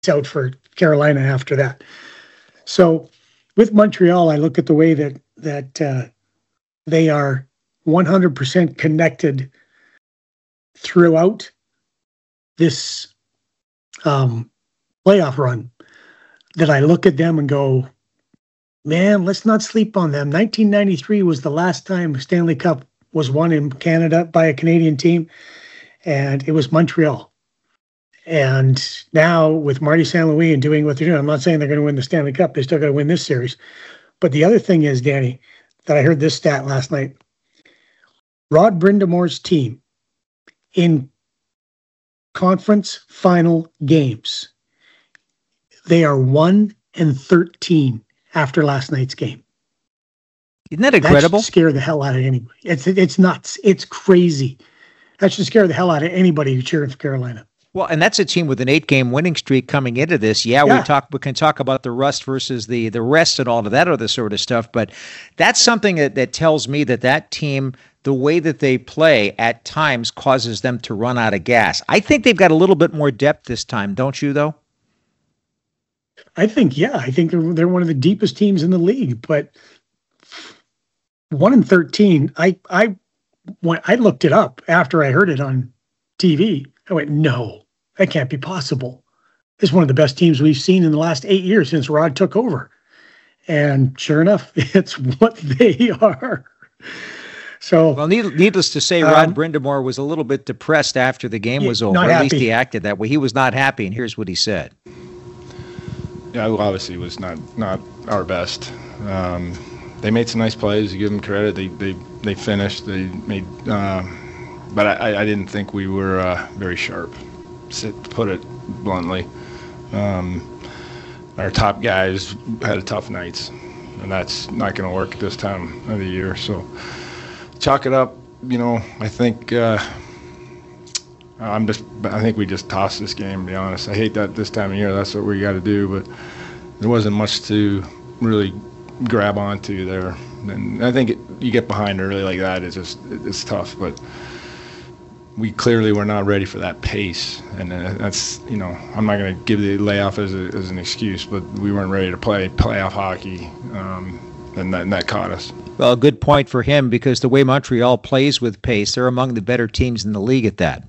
out for Carolina after that. So with Montreal, I look at the way that they are 100% connected throughout this playoff run, that I look at them and go, man, let's not sleep on them. 1993 was the last time Stanley Cup was won in Canada by a Canadian team, and it was Montreal. And now with Marty St. Louis and doing what they're doing, I'm not saying they're going to win the Stanley Cup. They still got to win this series. But the other thing is, Danny, that I heard this stat last night. Rod Brindamore's team in conference final games, they are 1-13 after last night's game. Isn't that incredible? That should scare the hell out of anybody. It's nuts. It's crazy. That should scare the hell out of anybody cheering for Carolina. Well, and that's a team with an 8-game winning streak coming into this. Yeah. We can talk about the rust versus the rest and all of that other sort of stuff, but that's something that tells me that team, the way that they play at times causes them to run out of gas. I think they've got a little bit more depth this time, don't you, though? I think they're one of the deepest teams in the league, but 1-13, I looked it up after I heard it on TV. I went, no, that can't be possible. It's one of the best teams we've seen in the last 8 years since Rod took over. And sure enough, it's what they are. So, well, needless to say, Rod Brindamore was a little bit depressed after the game was over. At least he acted that way. He was not happy, and here's what he said. Yeah, obviously it was not our best. They made some nice plays. You give them credit. They finished. They made, but I didn't think we were very sharp. To put it bluntly, our top guys had tough nights, and that's not going to work this time of the year. So chalk it up. I think. I think we just tossed this game, to be honest. I hate that this time of year. That's what we got to do, but there wasn't much to really grab onto there. And I think you get behind early like that, it's tough. But we clearly were not ready for that pace, and that's I'm not going to give the layoff as an excuse, but we weren't ready to play playoff hockey, and that caught us. Well, a good point for him, because the way Montreal plays with pace, they're among the better teams in the league at that.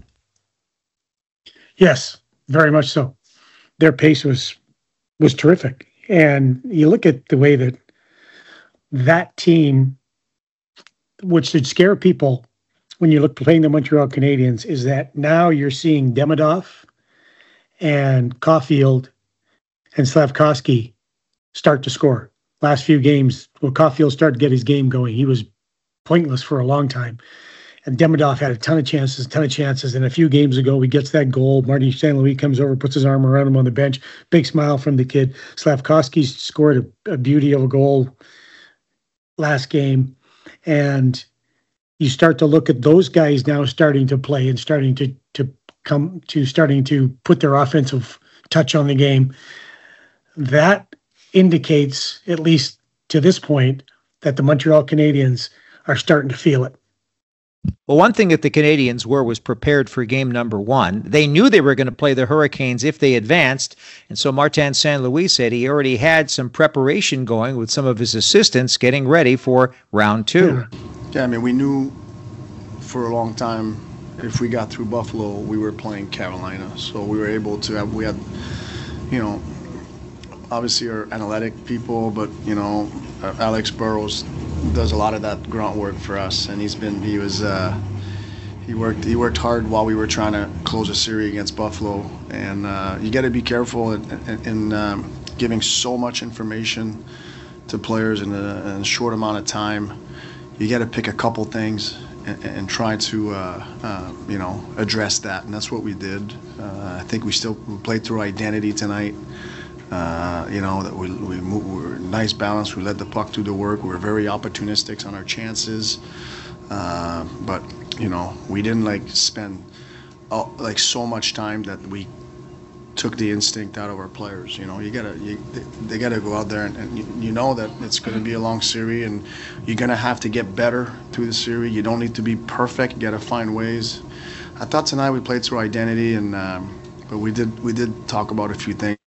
Yes, very much so. Their pace was terrific. And you look at the way that team, which should scare people when you look playing the Montreal Canadiens, is that now you're seeing Demidov and Caulfield and Slafkovsky start to score. Last few games, Caulfield started to get his game going. He was pointless for a long time. And Demidov had a ton of chances. And a few games ago, he gets that goal. Marty St. Louis comes over, puts his arm around him on the bench. Big smile from the kid. Slafkovsky scored a beauty of a goal last game. And you start to look at those guys now starting to play and starting to put their offensive touch on the game. That indicates, at least to this point, that the Montreal Canadiens are starting to feel it. Well, one thing that the Canadians was prepared for game number one. They knew they were going to play the Hurricanes if they advanced, and so Martin St. Louis said he already had some preparation going with some of his assistants getting ready for round two. Yeah, I mean, we knew for a long time if we got through Buffalo, we were playing Carolina, so we were able to have, we had, obviously our analytic people, but, Alex Burrows does a lot of that grunt work for us, and he worked hard while we were trying to close a series against Buffalo, and you got to be careful in giving so much information to players in a short amount of time. You got to pick a couple things and try to address that, and that's what we did. I think we played through identity tonight. That we were nice balance. We let the puck do the work. We were very opportunistic on our chances, but we didn't spend so much time that we took the instinct out of our players. They gotta go out there and that it's going to be a long series, and you're going to have to get better through the series. You don't need to be perfect. You got to find ways. I thought tonight we played through identity, and but we did talk about a few things.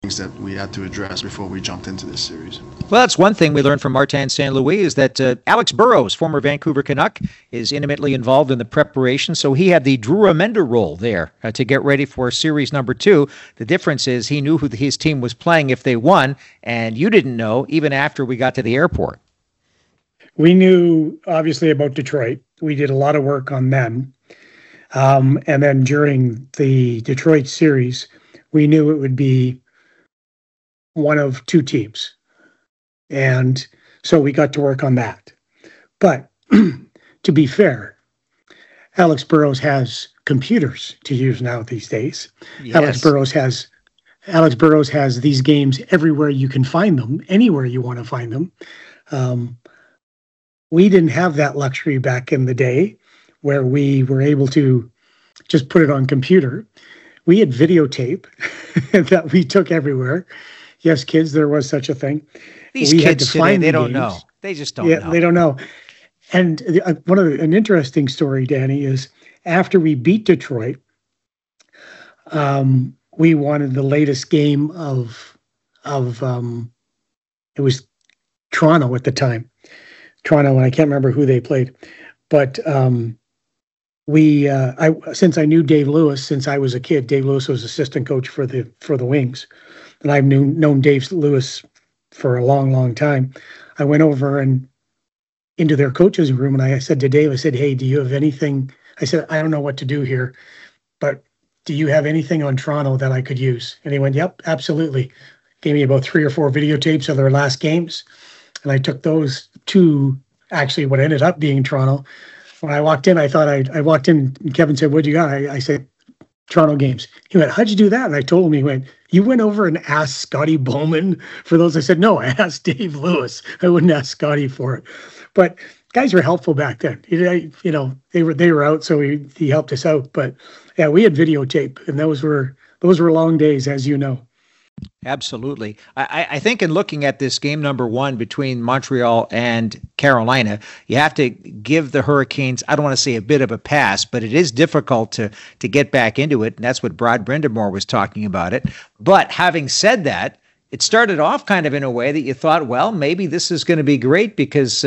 that we had to address before we jumped into this series. Well, that's one thing we learned from Martin St. Louis is that Alex Burrows, former Vancouver Canuck, is intimately involved in the preparation. So he had the Drew Remender role there to get ready for series number 2. The difference is he knew who his team was playing if they won, and you didn't know even after we got to the airport. We knew, obviously, about Detroit. We did a lot of work on them. And then during the Detroit series, we knew it would be one of 2 teams. And so we got to work on that. But to be fair, Alex Burrows has computers to use now these days. Yes. Alex Burrows has these games everywhere you can find them, anywhere you want to find them. We didn't have that luxury back in the day where we were able to just put it on computer. We had videotape that we took everyver. Yes, kids, there was such a thing. These kids today, they don't know. They just don't know. They don't know. And an interesting story, Danny, is after we beat Detroit, we wanted the latest game of it was Toronto at the time. Toronto, and I can't remember who they played. But since I knew Dave Lewis since I was a kid, Dave Lewis was assistant coach for the Wings, and I've known Dave Lewis for a long, long time. I went over and into their coach's room, and I said to Dave, I said, "Hey, do you have anything?" I said, "I don't know what to do here, but do you have anything on Toronto that I could use?" And he went, "Yep, absolutely." Gave me about 3 or 4 videotapes of their last games, and I took those to actually what ended up being Toronto. When I walked in, I walked in, and Kevin said, "What do you got?" I said, "Toronto games." He went, "How'd you do that?" And I told him. He went, "You went over and asked Scotty Bowman for those?" I said, "No, I asked Dave Lewis. I wouldn't ask Scotty for it." But guys were helpful back then. They were out, so he helped us out. But yeah, we had videotape, and those were long days, as you know. Absolutely. I think in looking at this game number 1 between Montreal and Carolina, you have to give the Hurricanes, I don't want to say a bit of a pass, but it is difficult to get back into it. And that's what Brad Brindamore was talking about it. But having said that, it started off kind of in a way that you thought, well, maybe this is going to be great because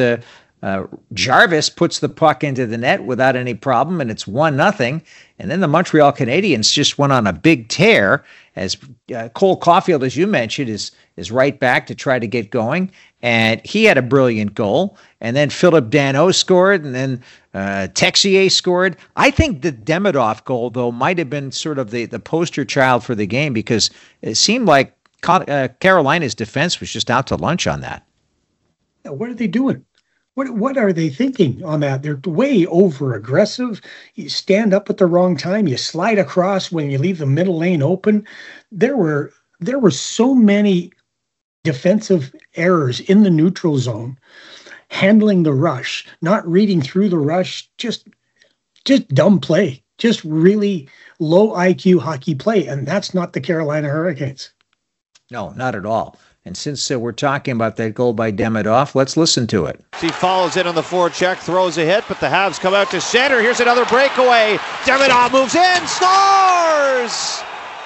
Jarvis puts the puck into the net without any problem, and it's 1-0. And then the Montreal Canadiens just went on a big tear as Cole Caulfield, as you mentioned, is right back to try to get going. And he had a brilliant goal. And then Philip Danault scored, and then Texier scored. I think the Demidov goal, though, might have been sort of the poster child for the game because it seemed like Carolina's defense was just out to lunch on that. What are they doing? What are they thinking on that? They're way over aggressive. You stand up at the wrong time. You slide across when you leave the middle lane open. There were so many defensive errors in the neutral zone, handling the rush, not reading through the rush, just dumb play, just really low IQ hockey play. And that's not the Carolina Hurricanes. No, not at all. And since we're talking about that goal by Demidov, let's listen to it. He follows in on the forecheck, throws a hit, but the Habs come out to center. Here's another breakaway. Demidov moves in, scores!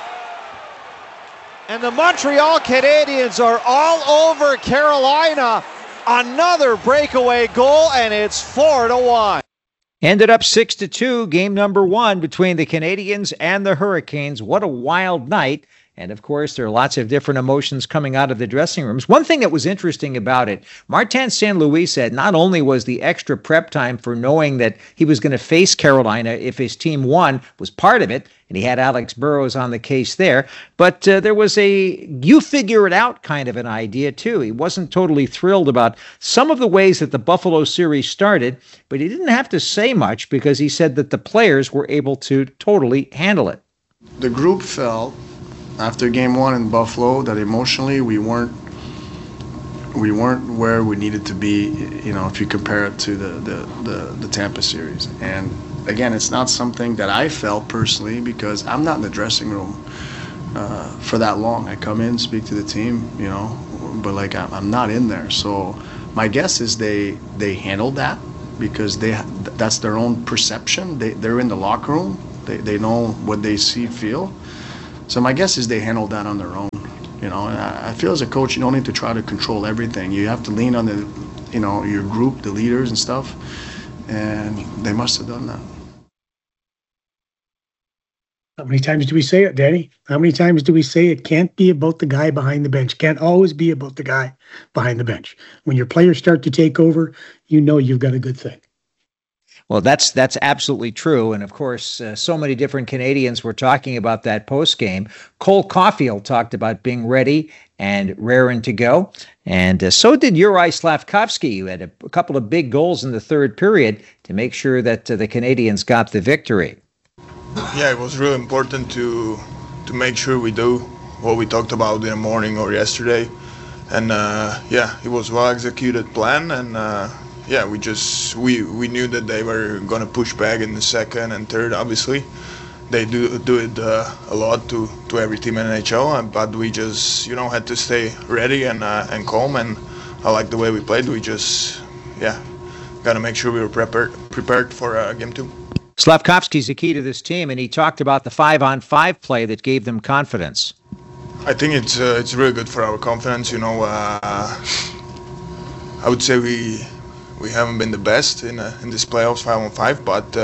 And the Montreal Canadiens are all over Carolina. Another breakaway goal, and it's 4-1. Ended up 6-2, game number 1 between the Canadiens and the Hurricanes. What a wild night. And, of course, there are lots of different emotions coming out of the dressing rooms. One thing that was interesting about it, Martin St. Louis said not only was the extra prep time for knowing that he was going to face Carolina if his team won was part of it, and he had Alex Burrows on the case there, but there was a you-figure-it-out kind of an idea, too. He wasn't totally thrilled about some of the ways that the Buffalo series started, but he didn't have to say much because he said that the players were able to totally handle it. The group felt after game 1 in Buffalo that emotionally we weren't where we needed to be, if you compare it to the Tampa series. And again, it's not something that I felt personally because I'm not in the dressing room for that long. I come in, speak to the team, but I'm not in there. So my guess is they handled that because that's their own perception. They're in the locker room. They know what they see, feel. So my guess is they handled that on their own. You know, and I feel as a coach, you don't need to try to control everything. You have to lean on your group, the leaders and stuff, and they must have done that. How many times do we say it, Danny? How many times do we say it can't be about the guy behind the bench? Can't always be about the guy behind the bench. When your players start to take over, you know you've got a good thing. Well, that's absolutely true. And of course, so many different Canadians were talking about that post game. Cole Caulfield talked about being ready and raring to go. And so did Juraj Slafkovsky, who had a couple of big goals in the third period to make sure that the Canadians got the victory. Yeah, it was really important to make sure we do what we talked about in the morning or yesterday. And it was well executed plan. And we knew that they were going to push back in the second and third. Obviously, they do it a lot to every team in NHL. But we just had to stay ready and calm. And I like the way we played. We just got to make sure we were prepared for game 2. Slafkovsky's the key to this team, and he talked about the 5-on-5 play that gave them confidence. I think it's really good for our confidence. I would say we haven't been the best in this playoffs 5-on-5, but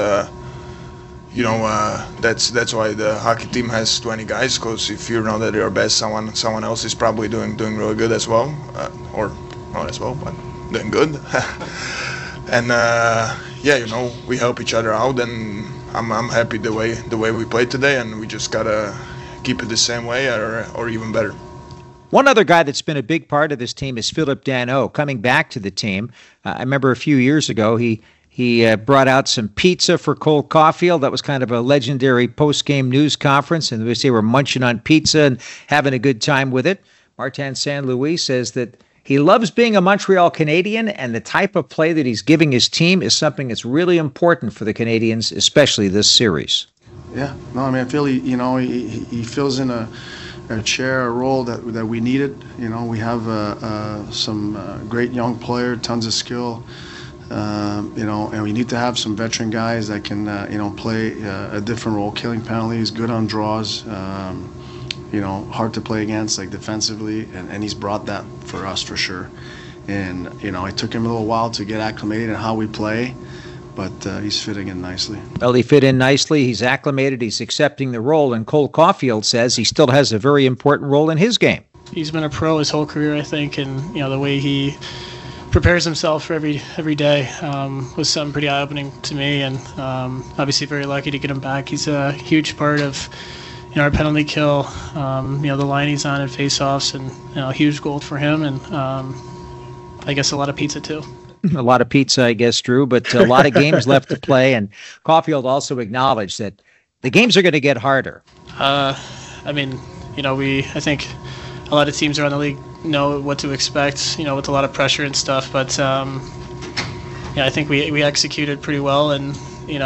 that's why the hockey team has 20 guys. Because if you know that you're best, someone else is probably doing really good as well, or not as well, but doing good. And we help each other out, and I'm happy the way we played today, and we just gotta keep it the same way or even better. One other guy that's been a big part of this team is Phillip Danault, coming back to the team. I remember a few years ago he brought out some pizza for Cole Caulfield. That was kind of a legendary post-game news conference, and they were munching on pizza and having a good time with it. Martin St. Louis says that he loves being a Montreal Canadian, and the type of play that he's giving his team is something that's really important for the Canadians, especially this series. Yeah, no, I mean, I feel he fills in a chair, a role that we needed. We have some great young player, tons of skill, and we need to have some veteran guys that can, play a different role, killing penalties, good on draws. Hard to play against, like defensively, and he's brought that for us for sure. And it took him a little while to get acclimated on how we play, but he's fitting in nicely. Well, he fit in nicely. He's acclimated. He's accepting the role, and Cole Caulfield says he still has a very important role in his game. He's been a pro his whole career, I think, and the way he prepares himself for every day was something pretty eye-opening to me, and obviously very lucky to get him back. He's a huge part of our penalty kill, the line he's on at face-offs, and a huge goal for him, and I guess a lot of pizza too. A lot of pizza, I guess, Drew, but a lot of games left to play, and Caulfield also acknowledged that the games are going to get harder. I think a lot of teams around the league know what to expect, with a lot of pressure and stuff, but I think we executed pretty well, and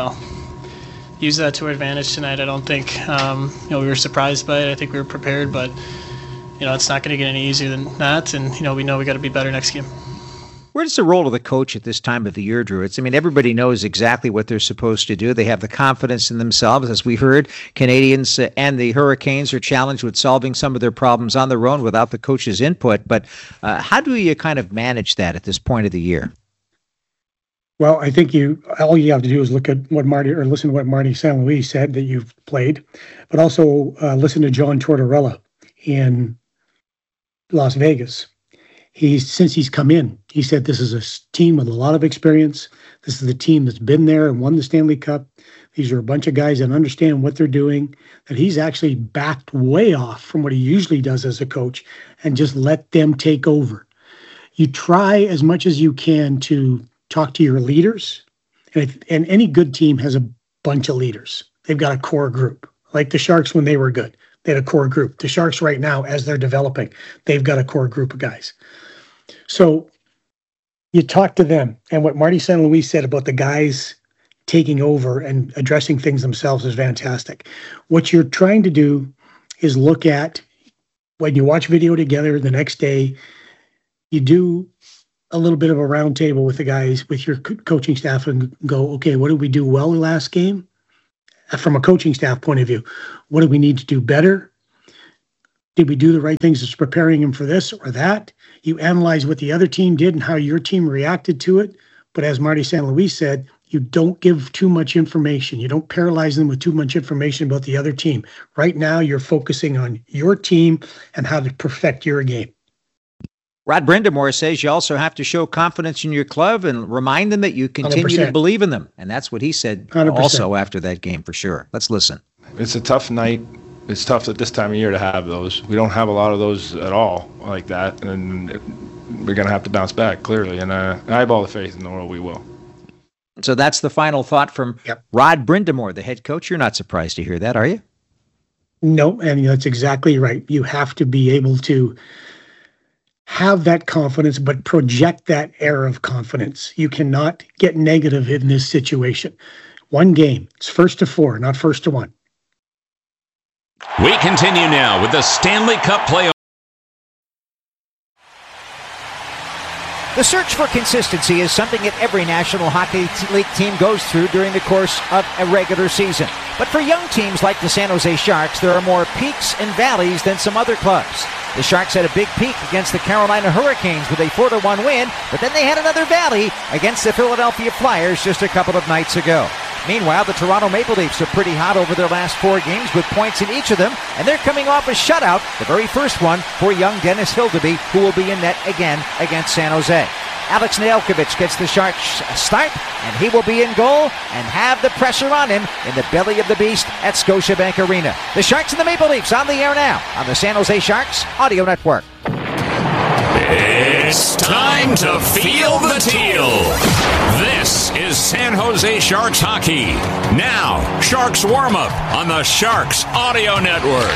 use that to our advantage tonight. I don't think we were surprised by it. I think we were prepared, but it's not going to get any easier than that, and we know we got to be better next game. Where's the role of the coach at this time of the year, Drew? Everybody knows exactly what they're supposed to do. They have the confidence in themselves. As we heard, Canadians and the Hurricanes are challenged with solving some of their problems on their own without the coach's input. But how do you kind of manage that at this point of the year? Well, I think all you have to do is listen to what Marty St. Louis said that you've played, but also listen to John Tortorella in Las Vegas. Since he's come in, he said this is a team with a lot of experience. This is the team that's been there and won the Stanley Cup. These are a bunch of guys that understand what they're doing, that he's actually backed way off from what he usually does as a coach and just let them take over. You try as much as you can to talk to your leaders, and any good team has a bunch of leaders. They've got a core group, like the Sharks when they were good. They had a core group. The Sharks right now, as they're developing, they've got a core group of guys. So you talk to them, and what Marty St. Louis said about the guys taking over and addressing things themselves is fantastic. What you're trying to do is look at, when you watch video together the next day, you do a little bit of a round table with the guys, with your coaching staff, and go, okay, what did we do well the last game? From a coaching staff point of view, what do we need to do better? Did we do the right things as preparing him for this or that? You analyze what the other team did and how your team reacted to it. But as Marty St. Louis said, you don't give too much information. You don't paralyze them with too much information about the other team. Right now, you're focusing on your team and how to perfect your game. Rod Brind'Amour says you also have to show confidence in your club and remind them that you continue 100%. to believe in them. And that's what he said 100%. also after that game, for sure. Let's listen. It's a tough night. It's tough at this time of year to have those. We don't have a lot of those at all like that, and we're going to have to bounce back, clearly. And I have all the faith in the world we will. So that's the final thought from Rod Brind'Amour, the head coach. You're not surprised to hear that, are you? No, and that's exactly right. You have to be able to have that confidence, but project that air of confidence. You cannot get negative in this situation. One game. It's 1-4, not 1-1. We continue now with the Stanley Cup playoff. The search for consistency is something that every National Hockey League team goes through during the course of a regular season. But for young teams like the San Jose Sharks, there are more peaks and valleys than some other clubs. The Sharks had a big peak against the Carolina Hurricanes with a 4-1 win, but then they had another valley against the Philadelphia Flyers just a couple of nights ago. Meanwhile, the Toronto Maple Leafs are pretty hot over their last 4 games with points in each of them, and they're coming off a shutout, the very first one for young Dennis Hildeby, who will be in net again against San Jose. Alex Nedeljkovic gets the Sharks a start, and he will be in goal and have the pressure on him in the belly of the beast at Scotiabank Arena. The Sharks and the Maple Leafs on the air now on the San Jose Sharks Audio Network. It's time to feel the teal. This is San Jose Sharks hockey. Now, Sharks warm-up on the Sharks Audio Network.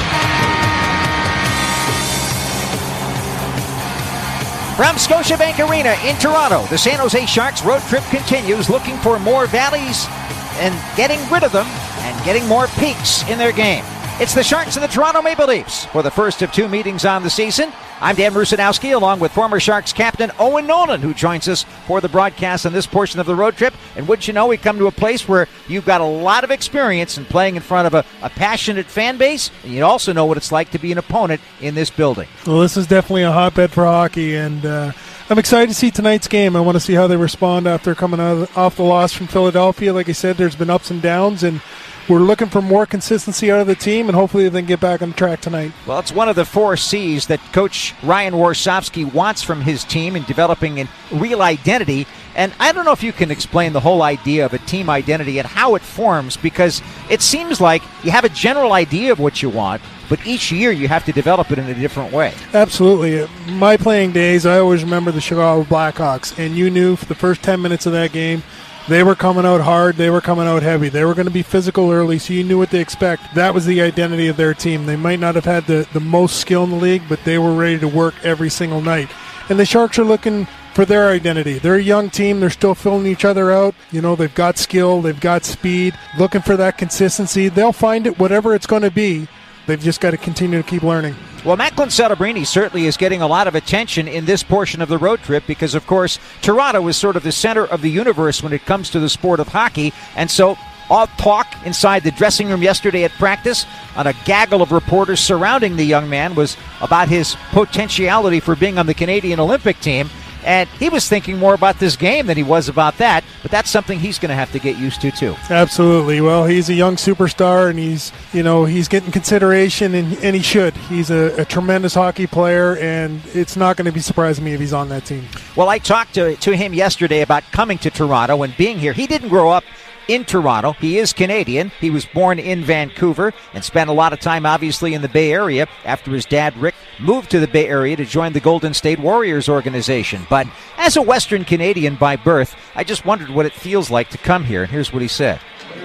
From Scotiabank Arena in Toronto, the San Jose Sharks road trip continues, looking for more valleys and getting rid of them and getting more peaks in their game. It's the Sharks and the Toronto Maple Leafs for the first of 2 meetings on the season. I'm Dan Rusanowski, along with former Sharks captain Owen Nolan, who joins us for the broadcast on this portion of the road trip. And wouldn't you know, we come to a place where you've got a lot of experience in playing in front of a passionate fan base, and you also know what it's like to be an opponent in this building. Well, this is definitely a hotbed for hockey, and I'm excited to see tonight's game. I want to see how they respond after coming off the loss from Philadelphia. Like I said, there's been ups and downs, and we're looking for more consistency out of the team, and hopefully they can get back on track tonight. Well, it's one of the 4 C's that Coach Ryan Warsofsky wants from his team in developing a real identity. And I don't know if you can explain the whole idea of a team identity and how it forms, because it seems like you have a general idea of what you want, but each year you have to develop it in a different way. Absolutely. My playing days, I always remember the Chicago Blackhawks, and you knew for the first 10 minutes of that game, they were coming out hard. They were coming out heavy. They were going to be physical early, so you knew what to expect. That was the identity of their team. They might not have had the most skill in the league, but they were ready to work every single night. And the Sharks are looking for their identity. They're a young team. They're still filling each other out. You know, they've got skill. They've got speed. Looking for that consistency. They'll find it, whatever it's going to be. They've just got to continue to keep learning. Well, Macklin Celebrini certainly is getting a lot of attention in this portion of the road trip because, of course, Toronto is sort of the center of the universe when it comes to the sport of hockey. And so all talk inside the dressing room yesterday at practice on a gaggle of reporters surrounding the young man was about his potentiality for being on the Canadian Olympic team. And he was thinking more about this game than he was about that, but that's something he's going to have to get used to, too. Absolutely. Well, he's a young superstar, and he's getting consideration, and he should. He's a tremendous hockey player, and it's not going to be surprising me if he's on that team. Well, I talked to him yesterday about coming to Toronto and being here. He didn't grow up in Toronto. He is Canadian. He was born in Vancouver and spent a lot of time, obviously, in the Bay Area after his dad, Rick, moved to the Bay Area to join the Golden State Warriors organization. But as a Western Canadian by birth, I just wondered what it feels like to come here. And here's what he said.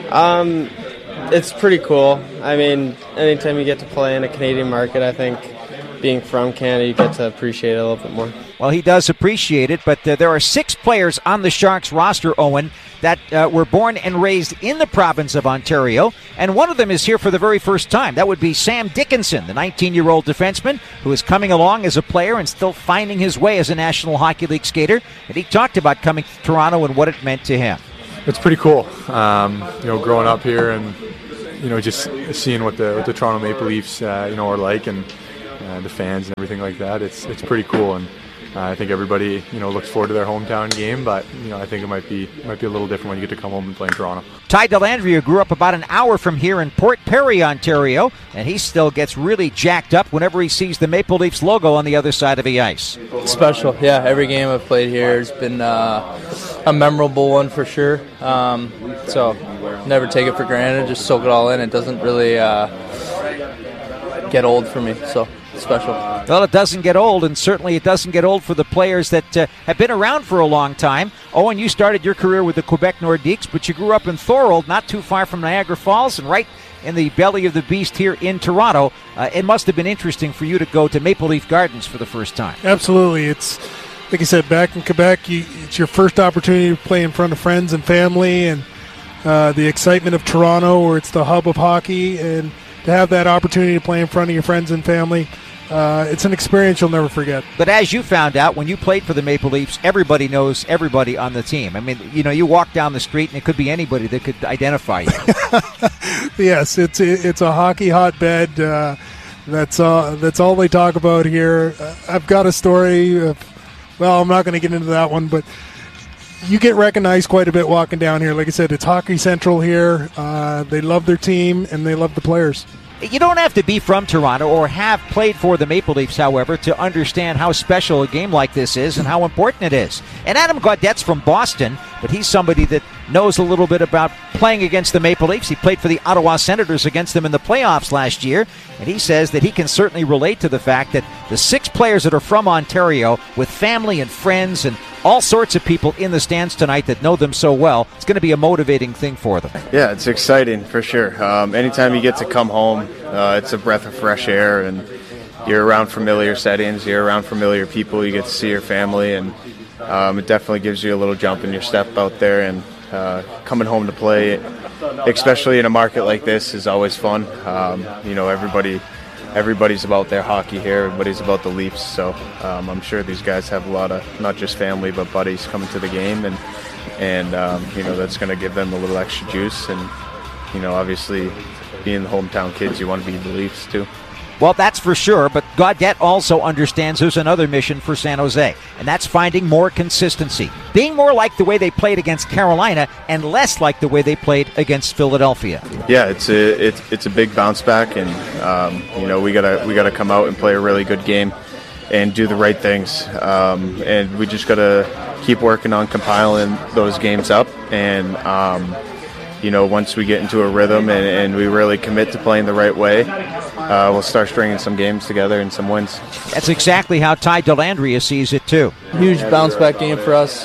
It's pretty cool. I mean, anytime you get to play in a Canadian market, I think being from Canada, you get to appreciate it a little bit more. Well, he does appreciate it, but there are 6 players on the Sharks roster, Owen, that were born and raised in the province of Ontario, and one of them is here for the very first time. That would be Sam Dickinson, the 19-year-old defenseman who is coming along as a player and still finding his way as a National Hockey League skater, and he talked about coming to Toronto and what it meant to him. It's pretty cool, growing up here and, just seeing what the Toronto Maple Leafs, are like, and the fans and everything like that. It's pretty cool, and I think everybody looks forward to their hometown game, but I think it might be a little different when you get to come home and play in Toronto. Ty Dellandrea grew up about an hour from here in Port Perry, Ontario, and he still gets really jacked up whenever he sees the Maple Leafs logo on the other side of the ice. Special, yeah. Every game I've played here has been a memorable one for sure. So never take it for granted. Just soak it all in. It doesn't really get old for me. So. Special. Well, it doesn't get old, and certainly it doesn't get old for the players that have been around for a long time. Owen, you started your career with the Quebec Nordiques, but you grew up in Thorold, not too far from Niagara Falls, and right in the belly of the beast here in Toronto. It must have been interesting for you to go to Maple Leaf Gardens for the first time. Absolutely. It's, like I said, back in Quebec, it's your first opportunity to play in front of friends and family, and the excitement of Toronto, where it's the hub of hockey, and to have that opportunity to play in front of your friends and family, it's an experience you'll never forget. But as you found out, when you played for the Maple Leafs, everybody knows everybody on the team. I mean, you walk down the street and it could be anybody that could identify you. Yes, it's a hockey hotbed. That's all they talk about here. I've got a story of, well, I'm not going to get into that one, but you get recognized quite a bit walking down here. Like I said, it's Hockey Central here. They love their team and they love the players. You don't have to be from Toronto or have played for the Maple Leafs, however, to understand how special a game like this is and how important it is. And Adam Gaudette's from Boston, but he's somebody that knows a little bit about playing against the Maple Leafs. He played for the Ottawa Senators against them in the playoffs last year, and he says that he can certainly relate to the fact that the 6 players that are from Ontario with family and friends and all sorts of people in the stands tonight that know them so well, it's going to be a motivating thing for them. Yeah, it's exciting for sure. Anytime you get to come home, it's a breath of fresh air, and you're around familiar settings, you're around familiar people, you get to see your family, and it definitely gives you a little jump in your step out there, and coming home to play, especially in a market like this, is always fun. Everybody's about their hockey here. Everybody's about the Leafs. So I'm sure these guys have a lot of not just family but buddies coming to the game, and that's going to give them a little extra juice. And obviously, being the hometown kids, you want to be the Leafs too. Well, that's for sure, but Gaudette also understands there's another mission for San Jose, and that's finding more consistency. Being more like the way they played against Carolina and less like the way they played against Philadelphia. Yeah, it's a big bounce back, and we gotta come out and play a really good game and do the right things. And we just gotta keep working on compiling those games up, and once we get into a rhythm and we really commit to playing the right way, we'll start stringing some games together and some wins. That's exactly how Ty Dellandrea sees it, too. Huge bounce-back game for us.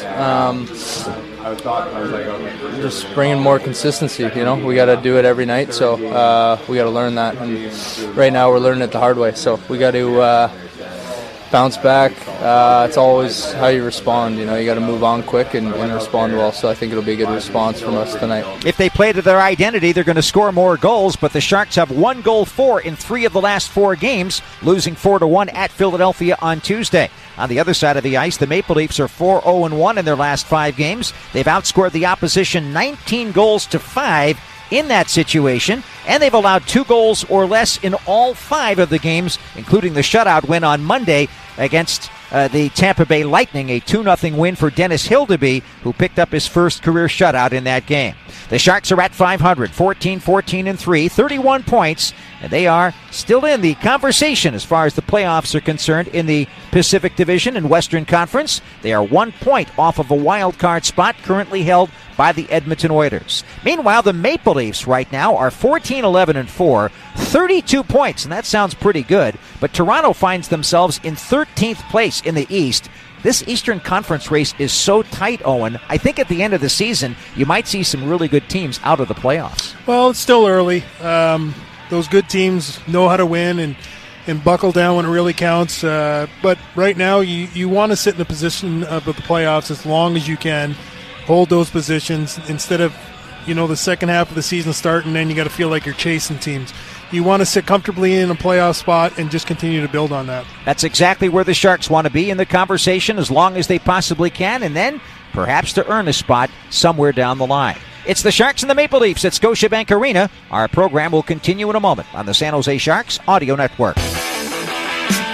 Just bringing more consistency, We got to do it every night, so we got to learn that. And right now we're learning it the hard way, so we got to bounce back. It's always how you respond. You got to move on quick and respond well. So I think it'll be a good response from us tonight. If they play to their identity, they're going to score more goals. But the Sharks have 1 goal for in 3 of the last 4 games, losing 4-1 at Philadelphia on Tuesday. On the other side of the ice, the Maple Leafs are 4-0-1 in their last 5 games. They've outscored the opposition 19 goals to 5 in that situation, and they've allowed 2 goals or less in all 5 of the games, including the shutout win on Monday against the Tampa Bay Lightning, a 2-0 win for Dennis Hildeby, who picked up his first career shutout in that game. The Sharks are at .500, 14-14-3, 31 points, and they are still in the conversation as far as the playoffs are concerned in the Pacific Division and Western Conference. They are 1 point off of a wild card spot currently held by the Edmonton Oilers. Meanwhile, the Maple Leafs right now are 14-11-4, 32 points, and that sounds pretty good, but Toronto finds themselves in 13th place in the East. This Eastern Conference race is so tight, Owen. I think at the end of the season, you might see some really good teams out of the playoffs. Well, it's still early. Those good teams know how to win and buckle down when it really counts. But right now, you want to sit in the position of the playoffs as long as you can. Hold those positions instead of, the second half of the season starting, and then you got to feel like you're chasing teams. You want to sit comfortably in a playoff spot and just continue to build on that. That's exactly where the Sharks want to be in the conversation as long as they possibly can, and then perhaps to earn a spot somewhere down the line. It's the Sharks and the Maple Leafs at Scotiabank Arena. Our program will continue in a moment on the San Jose Sharks Audio Network.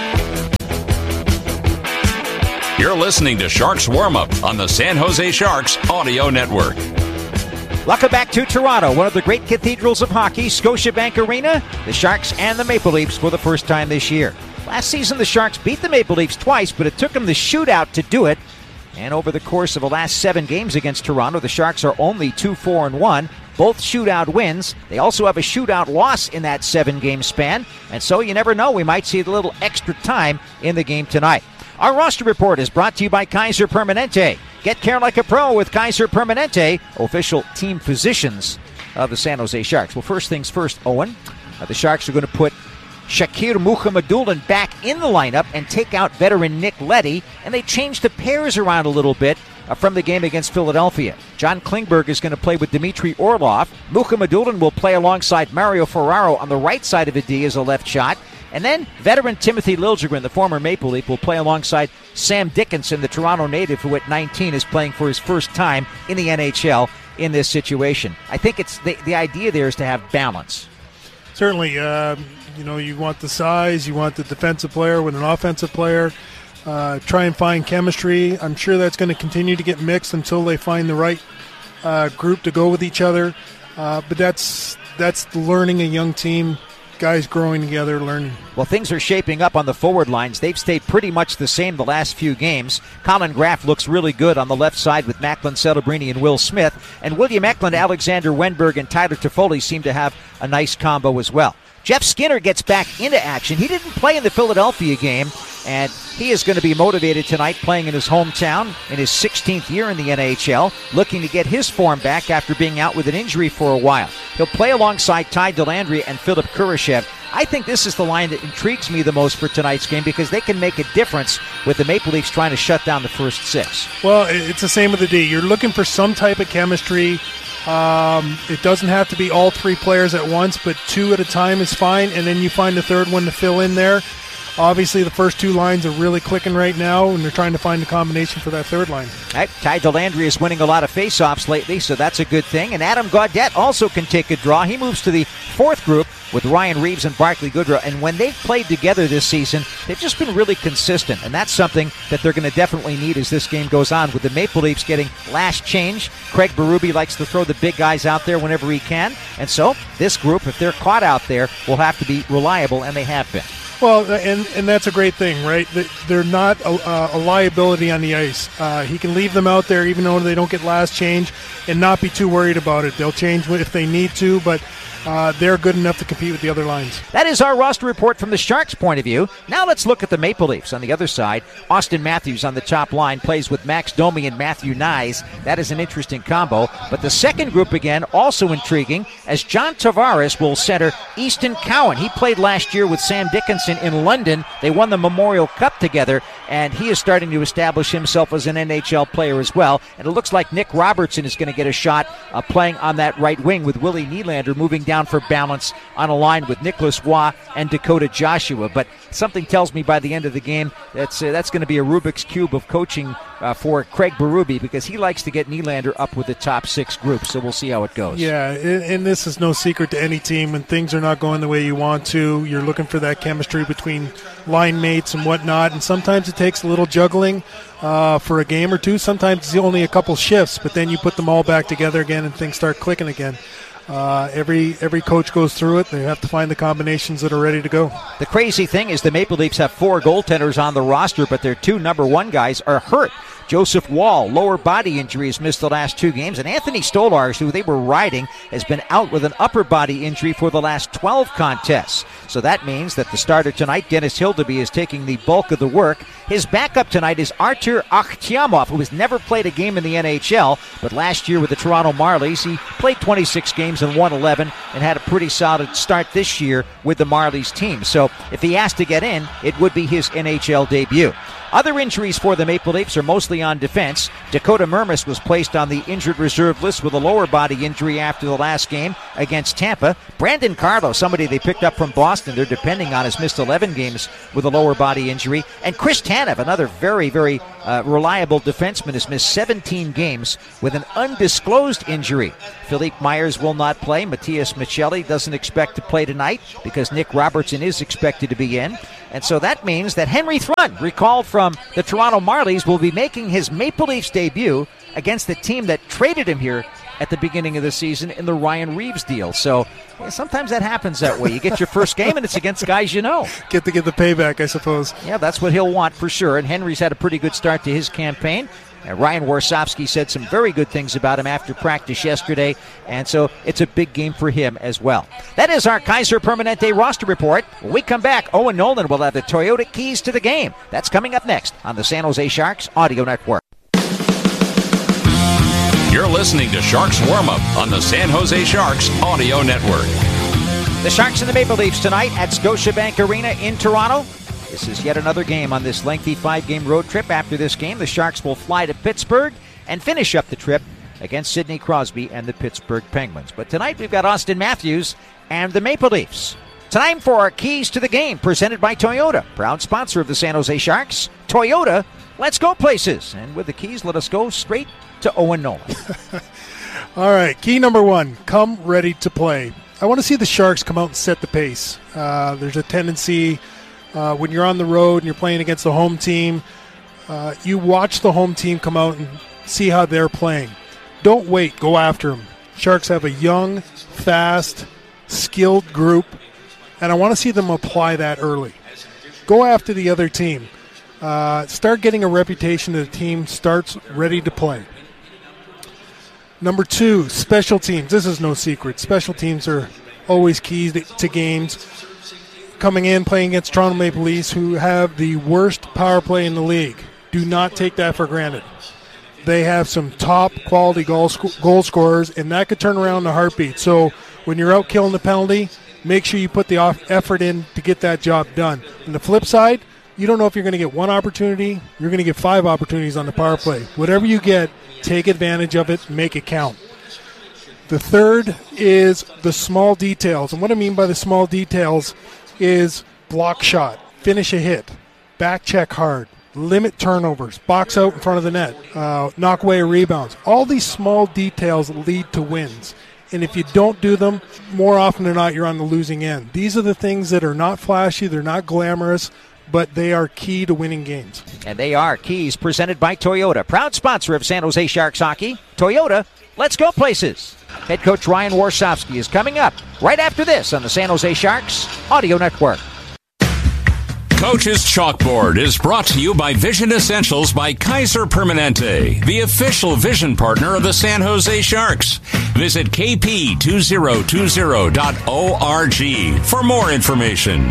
You're listening to Sharks Warm-Up on the San Jose Sharks Audio Network. Welcome back to Toronto, one of the great cathedrals of hockey, Scotiabank Arena. The Sharks and the Maple Leafs for the first time this year. Last season, the Sharks beat the Maple Leafs twice, but it took them the shootout to do it. And over the course of the last 7 games against Toronto, the Sharks are only 2-4-1, both shootout wins. They also have a shootout loss in that 7-game span. And so you never know, we might see a little extra time in the game tonight. Our roster report is brought to you by Kaiser Permanente. Get care like a pro with Kaiser Permanente, official team physicians of the San Jose Sharks. Well, first things first, Owen. The Sharks are going to put Shakir Mukhamadullin back in the lineup and take out veteran Nick Leddy, and they changed the pairs around a little bit from the game against Philadelphia. John Klingberg is going to play with Dmitry Orlov. Mukhamadullin will play alongside Mario Ferraro on the right side of the D as a left shot. And then veteran Timothy Liljegren, the former Maple Leaf, will play alongside Sam Dickinson, the Toronto native, who at 19 is playing for his first time in the NHL in this situation. I think it's the idea there is to have balance. Certainly, you want the size, you want the defensive player with an offensive player. Try and find chemistry. I'm sure that's going to continue to get mixed until they find the right group to go with each other. But that's learning a young team. Guys growing together, learning. Well, things are shaping up on the forward lines. They've stayed pretty much the same the last few games. Colin Graff looks really good on the left side with Macklin Celebrini and Will Smith. And William Eklund, Alexander Wenberg, and Tyler Toffoli seem to have a nice combo as well. Jeff Skinner gets back into action. He didn't play in the Philadelphia game, and he is going to be motivated tonight playing in his hometown in his 16th year in the NHL, looking to get his form back after being out with an injury for a while. He'll play alongside Ty Dellandrea and Philip Kurashev. I think this is the line that intrigues me the most for tonight's game because they can make a difference with the Maple Leafs trying to shut down the first 6. Well, it's the same with the D. You're looking for some type of chemistry. It doesn't have to be all 3 players at once, but 2 at a time is fine, and then you find the third one to fill in there. Obviously, the first 2 lines are really clicking right now, and they're trying to find a combination for that third line. Right. Ty Dellandrea is winning a lot of faceoffs lately, so that's a good thing. And Adam Gaudette also can take a draw. He moves to the 4th group with Ryan Reeves and Barclay Goodrow. And when they've played together this season, they've just been really consistent. And that's something that they're going to definitely need as this game goes on. With the Maple Leafs getting last change, Craig Berube likes to throw the big guys out there whenever he can. And so this group, if they're caught out there, will have to be reliable, and they have been. Well, and that's a great thing, right? They're not a liability on the ice. He can leave them out there even though they don't get last change and not be too worried about it. They'll change if they need to, but they're good enough to compete with the other lines. That is our roster report from the Sharks' point of view. Now let's look at the Maple Leafs. On the other side, Austin Matthews on the top line plays with Max Domi and Matthew Nyes. That is an interesting combo. But the second group, again, also intriguing, as John Tavares will center Easton Cowan. He played last year with Sam Dickinson in London. They won the Memorial Cup together, and he is starting to establish himself as an NHL player as well. And it looks like Nick Robertson is going to get a shot playing on that right wing with Willie Nylander moving down for balance on a line with Nicholas Waugh and Dakota Joshua. But something tells me by the end of the game that's going to be a Rubik's Cube of coaching for Craig Berube, because he likes to get Nylander up with the top 6 groups. So we'll see how it goes. Yeah, and this is no secret to any team. When things are not going the way you want to, you're looking for that chemistry between line mates and whatnot. And sometimes it takes a little juggling for a game or two. Sometimes it's only a couple shifts, but then you put them all back together again and things start clicking again. Every coach goes through it. They have to find the combinations that are ready to go. The crazy thing is the Maple Leafs have 4 goaltenders on the roster, but their 2 number 1 guys are hurt. Joseph Wall, lower body injury, has missed the last 2 games. And Anthony Stolarz, who they were riding, has been out with an upper body injury for the last 12 contests. So that means that the starter tonight, Dennis Hildeby, is taking the bulk of the work. His backup tonight is Artur Akhtiamov, who has never played a game in the NHL, but last year with the Toronto Marlies, he played 26 games and won 11 and had a pretty solid start this year with the Marlies team. So if he has to get in, it would be his NHL debut. Other injuries for the Maple Leafs are mostly on defense. Dakota Mermis was placed on the injured reserve list with a lower body injury after the last game against Tampa. Brandon Carlo, somebody they picked up from Boston, they're depending on, has missed 11 games with a lower body injury. And Chris Tanev, another very, very reliable defenseman, has missed 17 games with an undisclosed injury. Philippe Myers will not play. Matthias Michelli doesn't expect to play tonight because Nick Robertson is expected to be in. And so that means that Henry Thrun, recalled from the Toronto Marlies, will be making his Maple Leafs debut against the team that traded him here at the beginning of the season in the Ryan Reeves deal. So sometimes that happens that way. You get your first game and it's against guys you know. Get the payback, I suppose. Yeah, that's what he'll want for sure. And Henry's had a pretty good start to his campaign. And Ryan Warsofsky said some very good things about him after practice yesterday, and so it's a big game for him as well. That is our Kaiser Permanente roster report. When we come back, Owen Nolan will have the Toyota keys to the game. That's coming up next on the San Jose Sharks Audio Network. You're listening to Sharks Warm-Up on the San Jose Sharks Audio Network. The Sharks and the Maple Leafs tonight at Scotiabank Arena in Toronto. This is yet another game on this lengthy 5-game road trip. After this game, the Sharks will fly to Pittsburgh and finish up the trip against Sidney Crosby and the Pittsburgh Penguins. But tonight we've got Austin Matthews and the Maple Leafs. Time for our keys to the game, presented by Toyota, proud sponsor of the San Jose Sharks. Toyota, let's go places. And with the keys, let us go straight to Owen Nolan. All right, key number 1, come ready to play. I want to see the Sharks come out and set the pace. There's a tendency when you're on the road and you're playing against the home team, you watch the home team come out and see how they're playing. Don't wait. Go after them. Sharks have a young, fast, skilled group, and I want to see them apply that early. Go after the other team. Start getting a reputation that the team starts ready to play. Number 2, special teams. This is no secret. Special teams are always keys to games. Coming in, playing against Toronto Maple Leafs, who have the worst power play in the league. Do not take that for granted. They have some top-quality goal scorers, and that could turn around in a heartbeat. So when you're out killing the penalty, make sure you put the effort in to get that job done. On the flip side, you don't know if you're going to get one opportunity. You're going to get 5 opportunities on the power play. Whatever you get, take advantage of it, make it count. The third is the small details. And what I mean by the small details is block shot, finish a hit, back check hard, limit turnovers, box out in front of the net, knock away rebounds. All these small details lead to wins. And if you don't do them, more often than not, you're on the losing end. These are the things that are not flashy, they're not glamorous, but they are key to winning games. And they are keys presented by Toyota, proud sponsor of San Jose Sharks hockey. Toyota, let's go places. Head coach Ryan Warsofsky is coming up right after this on the San Jose Sharks Audio Network. Coach's Chalkboard is brought to you by Vision Essentials by Kaiser Permanente, the official vision partner of the San Jose Sharks. Visit kp2020.org for more information.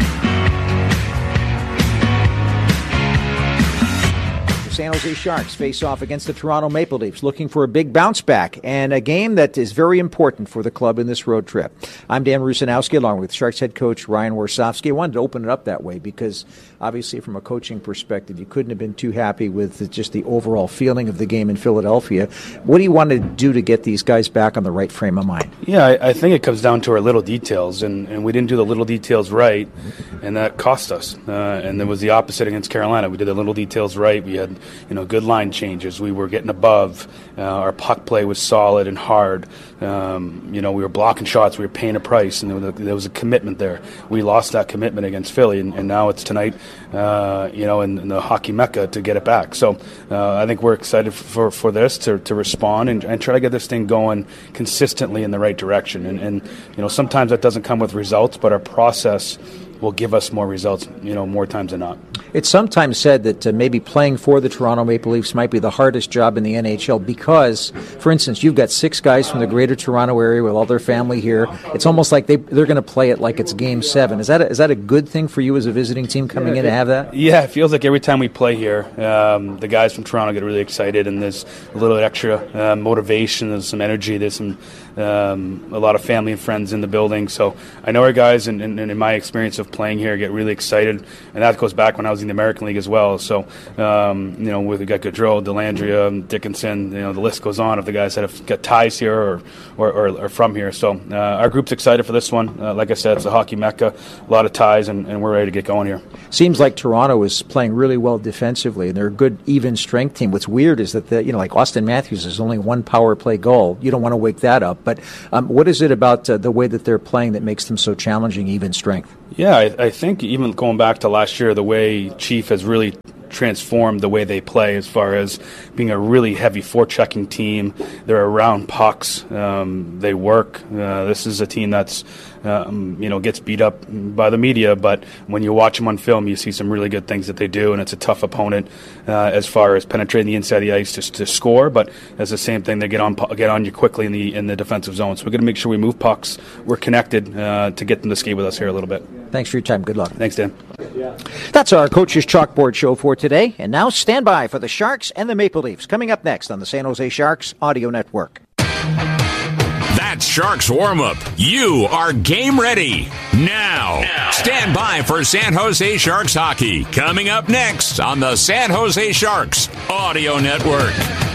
San Jose Sharks face off against the Toronto Maple Leafs, looking for a big bounce back and a game that is very important for the club in this road trip. I'm Dan Rusanowski, along with Sharks head coach Ryan Warsofsky. I wanted to open it up that way because obviously from a coaching perspective, you couldn't have been too happy with just the overall feeling of the game in Philadelphia. What do you want to do to get these guys back on the right frame of mind? Yeah, I think it comes down to our little details, and we didn't do the little details right, and that cost us. And there was the opposite against Carolina. We did the little details right. We had good line changes. We were getting above. Our puck play was solid and hard. We were blocking shots. We were paying a price, and there was a commitment there. We lost that commitment against Philly, and now it's tonight, in the hockey mecca to get it back. So I think we're excited for this to respond and try to get this thing going consistently in the right direction. And sometimes that doesn't come with results, but our process will give us more results, more times than not. It's sometimes said that maybe playing for the Toronto Maple Leafs might be the hardest job in the NHL because, for instance, you've got 6 guys from the greater Toronto area with all their family here. It's almost like they're going to play it like it's Game 7. Is that a good thing for you as a visiting team coming in to have that? Yeah, it feels like every time we play here, the guys from Toronto get really excited, and there's a little extra motivation, there's some energy, there's a lot of family and friends in the building. So I know our guys, and in my experience of playing here get really excited, and that goes back when I was in the American League as well. So, we've got Gaudreau, Dellandrea, Dickinson, the list goes on of the guys that have got ties here or from here. So our group's excited for this one. Like I said, it's a hockey mecca, a lot of ties, and we're ready to get going here. Seems like Toronto is playing really well defensively, and they're a good even strength team. What's weird is that like Austin Matthews is only one power play goal. You don't want to wake that up. But what is it about the way that they're playing that makes them so challenging, even strength? Yeah, I think even going back to last year, the way Chief has really transformed the way they play as far as being a really heavy forechecking team. They're around pucks. They work. This is a team that's gets beat up by the media, but when you watch them on film, you see some really good things that they do, and it's a tough opponent as far as penetrating the inside of the ice to score. But it's the same thing; they get on you quickly in the defensive zone. So we're going to make sure we move pucks. We're connected to get them to skate with us here a little bit. Thanks for your time. Good luck. Thanks, Dan. That's our Coach's Chalkboard show for today. And now stand by for the Sharks and the Maple Leafs coming up next on the San Jose Sharks Audio Network. That's Sharks Warm-Up. You are game ready. Now, stand by for San Jose Sharks hockey coming up next on the San Jose Sharks Audio Network.